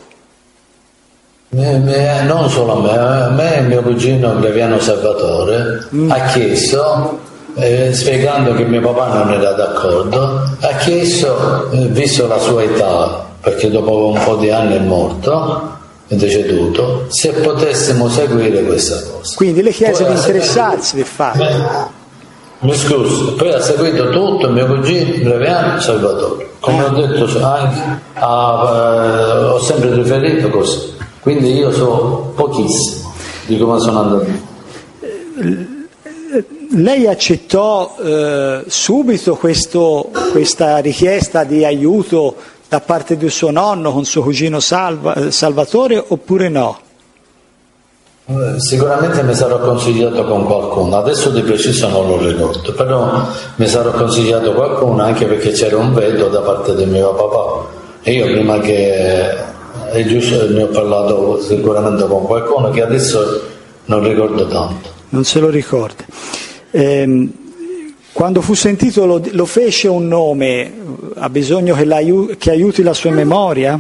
Non solo a me e mio cugino Graviano Salvatore ha chiesto, spiegando che mio papà non era d'accordo, ha chiesto, visto la sua età, perché dopo un po' di anni è morto, è deceduto, se potessimo seguire questa cosa. Quindi le chiese di interessarsi del fatto. Mi scusi, poi ha seguito tutto mio cugino Graviano Salvatore, come ho detto anche, ho sempre riferito così, quindi io so pochissimo di come sono andato. Lei accettò subito questa richiesta di aiuto da parte di suo nonno con suo cugino Salvatore oppure no? Sicuramente mi sarò consigliato con qualcuno, adesso di preciso non lo ricordo, però mi sarò consigliato qualcuno anche perché c'era un veto da parte del mio papà e io prima che è giusto ne ho parlato sicuramente con qualcuno che adesso non ricordo tanto. Non se lo ricorda. Quando fu sentito lo fece un nome, ha bisogno che aiuti la sua memoria?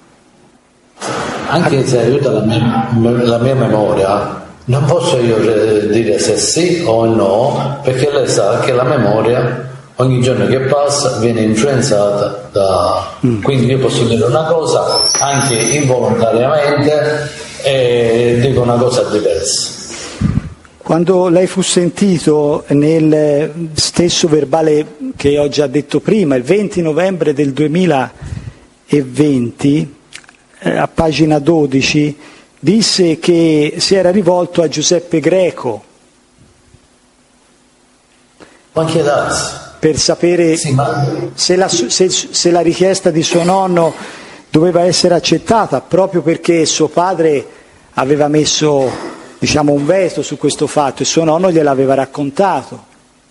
Anche se aiuta la mia memoria, non posso io dire se sì o no, perché lei sa che la memoria ogni giorno che passa viene influenzata da... Quindi io posso dire una cosa anche involontariamente e dico una cosa diversa. Quando lei fu sentito nel stesso verbale che ho già detto prima, il 20 novembre del 2020, a pagina 12, disse che si era rivolto a Giuseppe Greco per sapere se la richiesta di suo nonno doveva essere accettata, proprio perché suo padre aveva messo, diciamo, un veto su questo fatto e suo nonno gliel'aveva raccontato.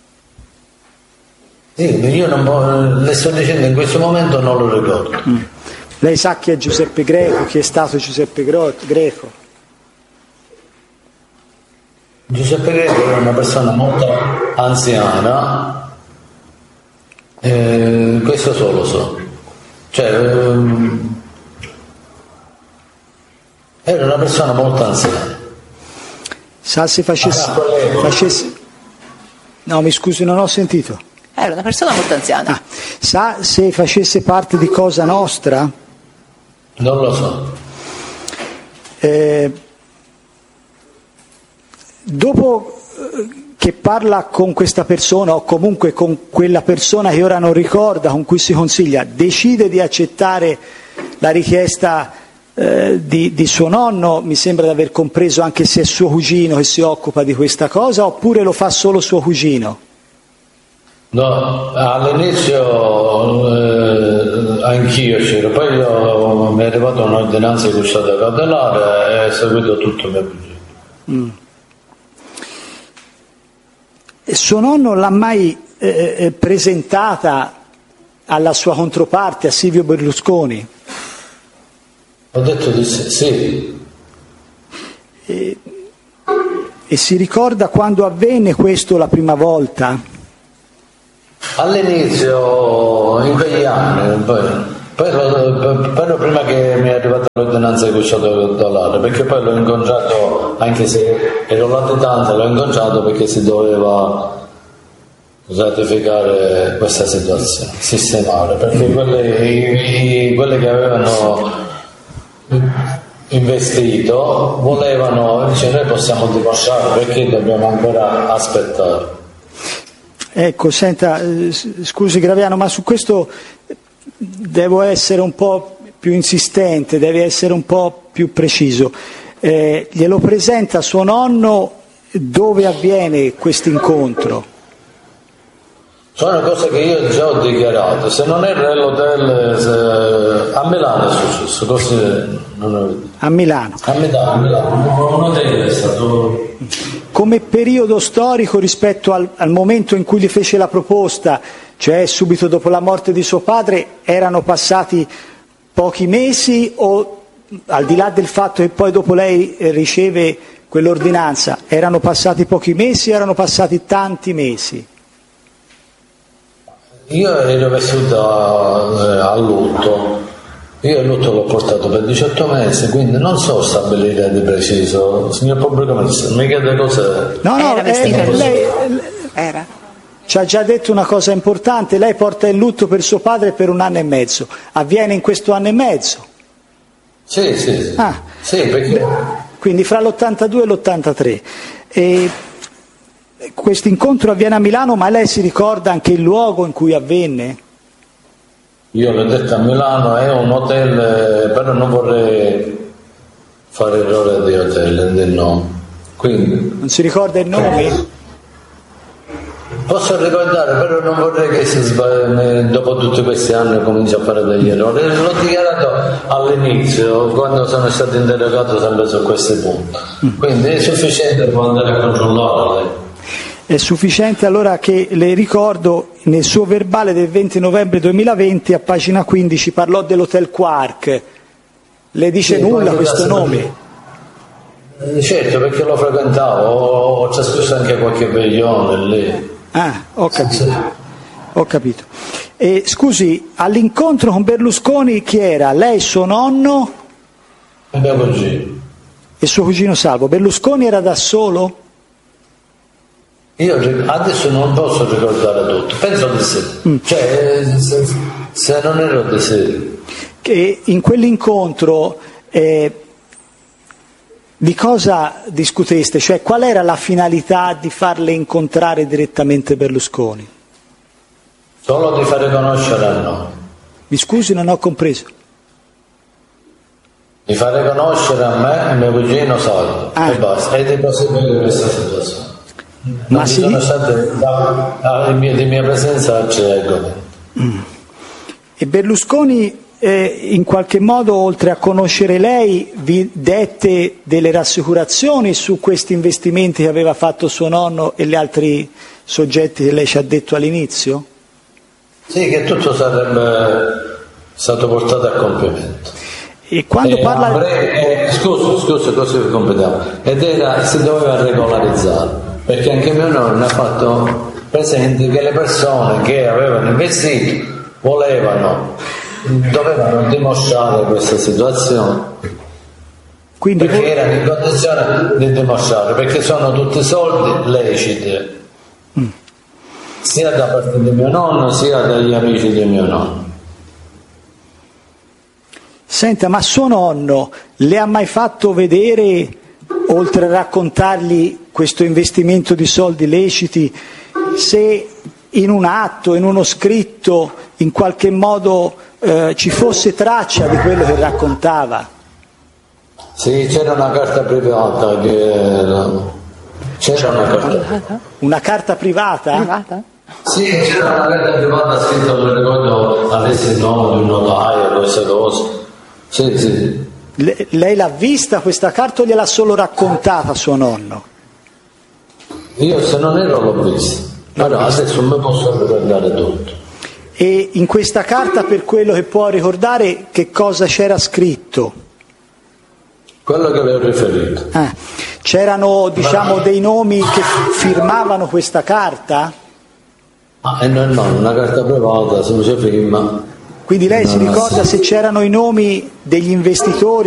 Sì, io le sto dicendo in questo momento non lo ricordo. Lei sa chi è Giuseppe Greco, chi è stato Giuseppe Greco? Giuseppe Greco era una persona molto anziana, questo solo so. Cioè, era una persona molto anziana. Sa se facesse... No, mi scusi, non ho sentito. Era una persona molto anziana. Sa se facesse parte di Cosa Nostra? Non lo so. Dopo che parla con questa persona o comunque con quella persona che ora non ricorda, con cui si consiglia, decide di accettare la richiesta di suo nonno, mi sembra di aver compreso, anche se è suo cugino che si occupa di questa cosa, oppure lo fa solo suo cugino? No, all'inizio anch'io c'ero, poi mi è arrivata un'ordinanza di custodia cautelare e ho seguito tutto mio cugino. Suo nonno l'ha mai presentata alla sua controparte, a Silvio Berlusconi? Ho detto di sì. E si ricorda quando avvenne questo la prima volta? All'inizio, in quegli anni, però prima che mi è arrivata l'ordinanza di custodia cautelare, perché poi l'ho incontrato, anche se ero latitante, l'ho incontrato perché si doveva ratificare questa situazione, sistemare, perché quelle che avevano investito volevano, dice, noi possiamo dimostrare, perché dobbiamo ancora aspettare. Ecco, senta, scusi Graviano, ma su questo devo essere un po' più insistente, deve essere un po' più preciso. Glielo presenta suo nonno, dove avviene questo incontro? Sono cose che io già ho dichiarato, se non era l'hotel, a Milano è successo, così non a Milano. A Milano, un hotel è stato... Come periodo storico rispetto al momento in cui gli fece la proposta, cioè subito dopo la morte di suo padre, erano passati pochi mesi o, al di là del fatto che poi dopo lei riceve quell'ordinanza, erano passati pochi mesi o erano passati tanti mesi? Io ero vissuto a lutto, io il lutto l'ho portato per 18 mesi, quindi non so stabilire di preciso. Signor pubblico ministro, mi chiede cos'è. No, lei era. ci ha già detto una cosa importante, lei porta il lutto per suo padre per 1 anno e mezzo, avviene in questo anno e mezzo? Sì. Sì, perché... Quindi fra l'82 e l'83. Questo incontro avviene a Milano, ma lei si ricorda anche il luogo in cui avvenne? Io l'ho detto a Milano, è un hotel, però non vorrei fare errore di hotel, del nome. Quindi, non si ricorda il nome? Posso ricordare, però non vorrei che si sbagli, dopo tutti questi anni cominci a fare degli errori. L'ho dichiarato all'inizio, quando sono stato interrogato sempre su questi punti. Quindi è sufficiente per andare a controllare. È sufficiente allora che le ricordo, nel suo verbale del 20 novembre 2020 a pagina 15 parlò dell'Hotel Quark. Le dice nulla questo nome? Certo, perché lo frequentavo, ho trascorso anche qualche veglione lì. Ah, ho capito. Scusi, all'incontro con Berlusconi chi era? Lei, suo nonno? E mio cugino. E suo cugino Salvo. Berlusconi era da solo? Io adesso non posso ricordare tutto, penso di sì. Cioè, se non ero di sì. Che in quell'incontro di cosa discuteste? Cioè, qual era la finalità di farle incontrare direttamente Berlusconi? Solo di fare conoscere a noi. Mi scusi, non ho compreso. Di fare conoscere a me e mio cugino Salvo. E basta. E di proseguire questa situazione. Non sono state di mia presenza E Berlusconi in qualche modo, oltre a conoscere lei, vi dette delle rassicurazioni su questi investimenti che aveva fatto suo nonno e gli altri soggetti che lei ci ha detto all'inizio? Sì, che tutto sarebbe stato portato a compimento. E quando parla... Scusa, così completiamo. Si doveva regolarizzare. Perché anche mio nonno ha fatto presente che le persone che avevano investito dovevano dimostrare questa situazione. Quindi perché erano in condizione di dimostrare, perché sono tutti soldi leciti, sia da parte di mio nonno sia dagli amici di mio nonno. Senta, ma suo nonno le ha mai fatto vedere, oltre a raccontargli questo investimento di soldi leciti, se in un atto, in uno scritto, in qualche modo ci fosse traccia di quello che raccontava? Sì, c'era una carta privata Una carta privata? Sì, c'era una carta privata scritta, non ricordo adesso il nome di un notaio, queste cose. Sì. Lei l'ha vista questa carta o gliel'ha solo raccontata suo nonno? Io se non ero l'ho visto, però adesso mi posso ricordare tutto. E in questa carta, per quello che può ricordare, che cosa c'era scritto? Quello che le ho riferito. C'erano, diciamo, dei nomi che firmavano questa carta? No, una carta privata, se non si firma. Quindi lei si ricorda se c'erano i nomi degli investitori